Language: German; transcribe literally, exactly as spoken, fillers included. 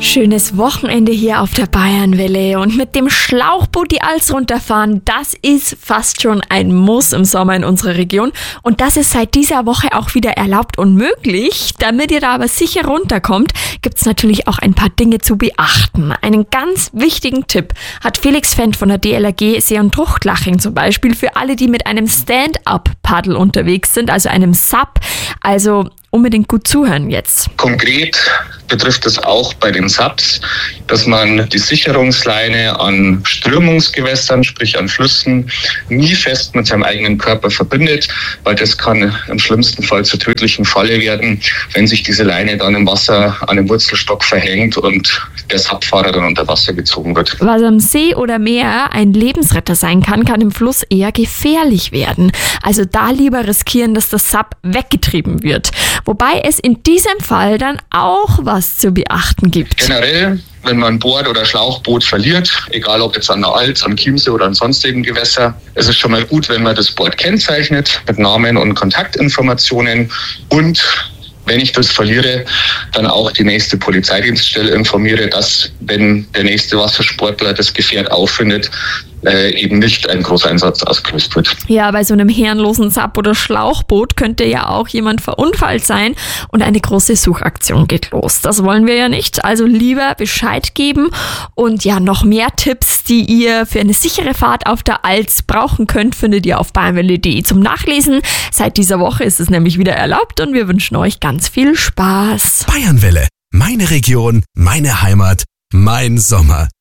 Schönes Wochenende hier auf der Bayernwelle und mit dem Schlauchboot die Alz runterfahren, das ist fast schon ein Muss im Sommer in unserer Region und das ist seit dieser Woche auch wieder erlaubt und möglich. Damit ihr da aber sicher runterkommt, gibt es natürlich auch ein paar Dinge zu beachten. Einen ganz wichtigen Tipp hat Felix Fendt von der D L R G See- und Truchtlaching zum Beispiel für alle, die mit einem Stand-Up-Paddel unterwegs sind, also einem S U P, also unbedingt gut zuhören jetzt. Konkret betrifft es auch bei den S U Ps, dass man die Sicherungsleine an Strömungsgewässern, sprich an Flüssen, nie fest mit seinem eigenen Körper verbindet, weil das kann im schlimmsten Fall zur tödlichen Falle werden, wenn sich diese Leine dann im Wasser an dem Wurzelstock verhängt und der S U P-Fahrer dann unter Wasser gezogen wird. Was am See oder Meer ein Lebensretter sein kann, kann im Fluss eher gefährlich werden. Also da lieber riskieren, dass das S U P weggetrieben wird. Wobei es in diesem Fall dann auch was zu beachten gibt. Generell, wenn man Board- oder Schlauchboot verliert, egal ob jetzt an der Alz, am Chiemsee oder an sonstigen Gewässer, ist es schon mal gut, wenn man das Board kennzeichnet mit Namen und Kontaktinformationen und wenn ich das verliere, dann auch die nächste Polizeidienststelle informiere, dass, wenn der nächste Wassersportler das Gefährt auffindet, äh, eben nicht ein Großeinsatz ausgelöst wird. Ja, bei so einem herrenlosen S U P oder Schlauchboot könnte ja auch jemand verunfallt sein und eine große Suchaktion geht los. Das wollen wir ja nicht, also lieber Bescheid geben und ja, noch mehr Tipps, die ihr für eine sichere Fahrt auf der Alz brauchen könnt, findet ihr auf bayernwelle punkt de zum Nachlesen. Seit dieser Woche ist es nämlich wieder erlaubt und wir wünschen euch ganz viel Spaß. Bayernwelle, meine Region, meine Heimat, mein Sommer.